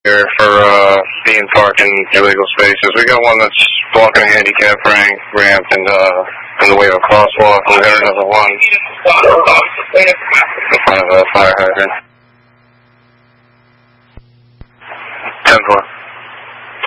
here for being parked in illegal spaces. We got one that's blocking a handicap ramp and in the way of a crosswalk. We got another one in front of a fire hydrant. 10-4.